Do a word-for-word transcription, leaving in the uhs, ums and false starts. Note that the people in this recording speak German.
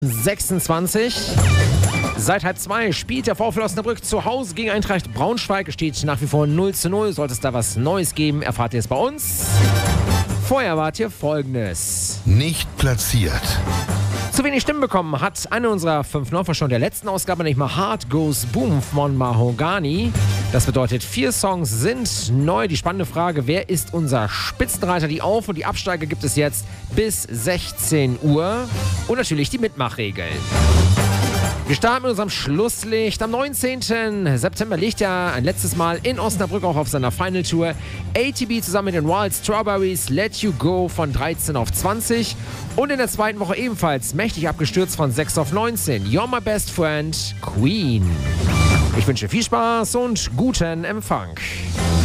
sechsundzwanzig. Seit halb zwei spielt der VfL Osnabrück zu Hause gegen Eintracht Braunschweig. Steht nach wie vor null zu null. Sollte es da was Neues geben, erfahrt ihr es bei uns. Vorher wart hier Folgendes. Nicht platziert. Zu wenig Stimmen bekommen hat eine unserer fünf Norfer schon der letzten Ausgabe, nämlich mal Heart Goes Boom von Mahogany. Das bedeutet, vier Songs sind neu. Die spannende Frage, wer ist unser Spitzenreiter? Die Auf- und die Absteiger gibt es jetzt bis sechzehn Uhr. Und natürlich die Mitmachregeln. Wir starten mit unserem Schlusslicht. Am neunzehnten September legt er ein letztes Mal in Osnabrück auch auf seiner Final Tour. A T B zusammen mit den Wild Strawberries, Let You Go von dreizehn auf zwanzig. Und in der zweiten Woche ebenfalls mächtig abgestürzt von sechs auf neunzehn. You're My Best Friend, Queen. Ich wünsche viel Spaß und guten Empfang.